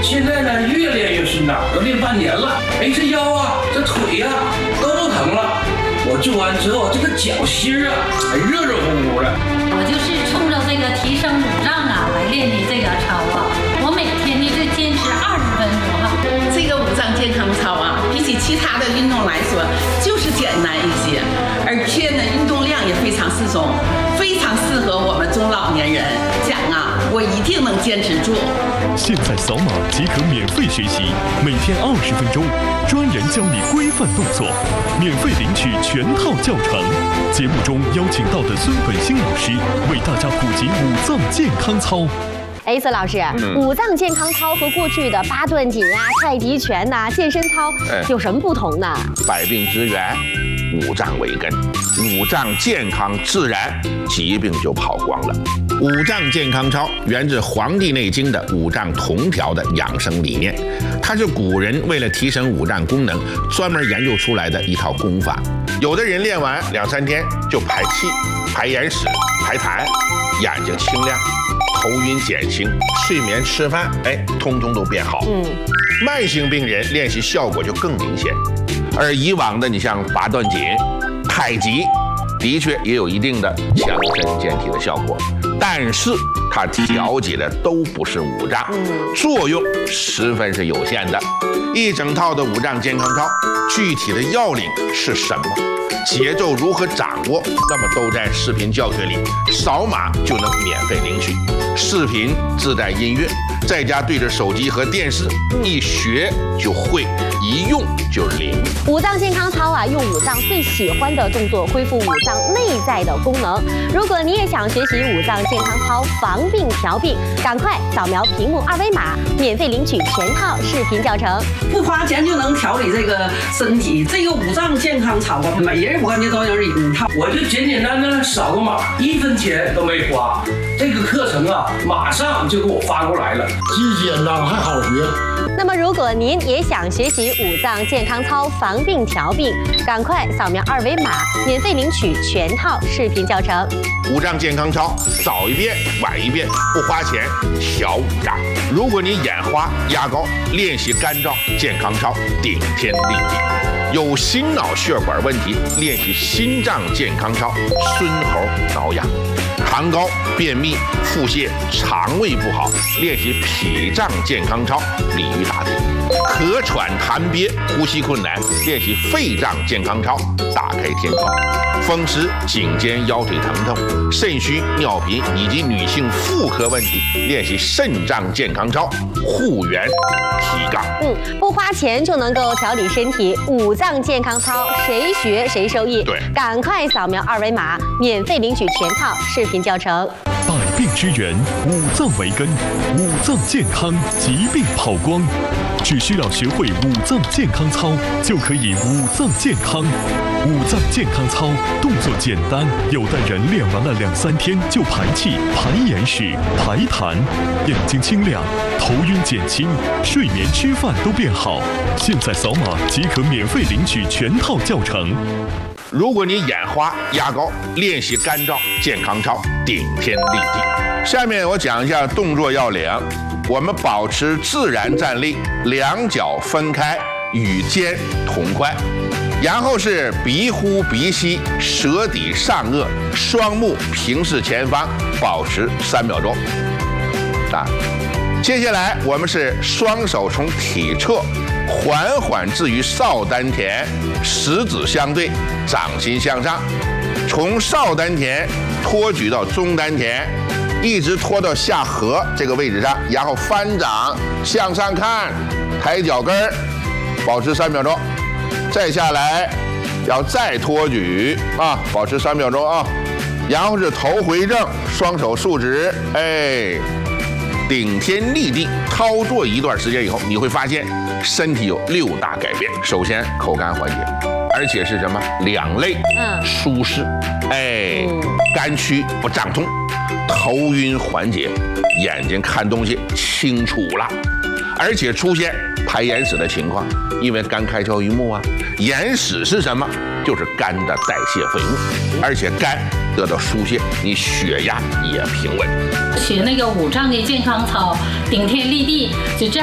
现在呢越练越顺畅，都练半年了。哎，这腰啊，这腿呀、都不疼了。我做完之后，这个脚心啊，还热热乎乎的。 我就是冲着这个提升五脏啊来练的这个操啊。我每天呢就坚持20分钟哈。 这个五脏健康操啊，比起其他的运动来说，就是简单一些，而且呢运动量也非常适中，非常适合我们中老年人。讲啊，我一定能坚持住。 现在扫码即可免费学习，每天20分钟，专人教你规范动作，免费领取全套教程。节目中邀请到的孙本兴老师为大家普及五脏健康操。 哎，孙老师，五脏健康操和过去的八段锦啊、太极拳呐、健身操有什么不同呢？ 百病之源，五脏为根，五脏健康自然，疾病就跑光了。五脏健康操源自《黄帝内经》的五脏同调的养生理念，它是古人为了提升五脏功能专门研究出来的一套功法。有的人练完2、3天就排气、排眼屎、排痰，眼睛清亮，头晕减轻，睡眠吃饭，通通都变好。慢性病人练习效果就更明显。而以往的你像八段锦、太极，的确也有一定的强身健体的效果，但是它调节的都不是五脏，作用十分是有限的。一整套的五脏健康操，具体的要领是什么？节奏如何掌握？那么都在视频教学里，扫码就能免费领取。视频自带音乐，在家对着手机和电视，一学就会，一用就灵。 五脏健康操啊，用五脏最喜欢的动作恢复五脏内在的功能。如果你也想学习五脏健康操防病调病，赶快扫描屏幕2维码，免费领取全套视频教程。 不花钱就能调理这个身体，这个五脏健康操啊，每人我感觉都有一套。 我就简简单单的扫个码，1分钱都没花。这个课程啊，马上就给我发过来了， 既简单还好学。 那么，如果您也想学习五脏健康操防病调病，赶快扫描2维码，免费领取全套视频教程。 五脏健康操，早一遍晚一遍，不花钱调五脏。如果你眼花、压高，练习干燥健康操，顶天立地。有心脑血管问题，练习心脏健康操，孙猴挠痒。痰高、便秘、腹泻、肠胃不好，练习脾脏健康操，鲤鱼打挺；咳喘痰憋、呼吸困难，练习肺脏健康操，打开天窗；风湿、颈肩腰腿疼痛、肾虚、尿频以及女性妇科问题，练习肾脏健康操，护元提杠。 不花钱就能够调理身体，五脏健康操谁学谁受益。 对， 赶快扫描2维码，免费领取全套视频教程。 百病之源，五脏为根，五脏健康，疾病跑光。只需要学会五脏健康操，就可以五脏健康。五脏健康操动作简单，有的人练完了2、3天就排气、排眼屎、排痰，眼睛清亮，头晕减轻，睡眠吃饭都变好。现在扫码即可免费领取全套教程。 如果你眼花、压高，练习干燥健康操，顶天立地。下面我讲一下动作要领。我们保持自然站立，两脚分开，与肩同宽。然后是鼻呼鼻吸，舌抵上颚，双目平视前方，保持3秒钟。接下来我们是双手从体侧缓缓置于少丹田，食指相对，掌心向上，从少丹田托举到中丹田，一直拖到下颌这个位置上，然后翻掌向上看，抬脚跟儿，保持3秒钟。再下来要再托举保持3秒钟啊。然后是头回正，双手竖直，顶天立地。操作一段时间以后，你会发现身体有6大改变。首先口干缓解，而且是什么？两肋舒适，肝区不胀痛，头晕缓解，眼睛看东西清楚了，而且出现排眼屎的情况，因为肝开窍于目啊。眼屎是什么？就是肝的代谢废物，而且肝得到疏泄，你血压也平稳。 学那个五脏的健康操，顶天立地，就这样。